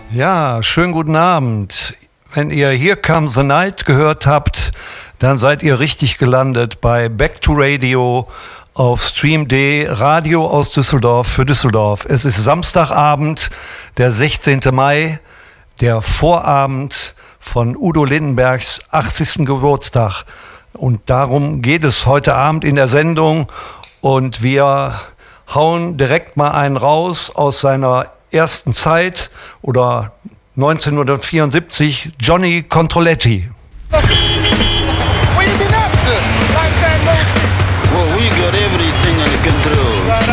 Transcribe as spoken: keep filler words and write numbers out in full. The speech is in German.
Ja, schönen guten Abend. Wenn ihr Here Comes the Night gehört habt, dann seid ihr richtig gelandet bei Back to Radio auf Stream D, Radio aus Düsseldorf für Düsseldorf. Es ist Samstagabend, der sechzehnten Mai, der Vorabend von Udo Lindenbergs achtzigsten Geburtstag. Und darum geht es heute Abend in der Sendung. Und wir hauen direkt mal einen raus aus seiner ersten Zeit oder neunzehnhundertvierundsiebzig, Johnny Controletti.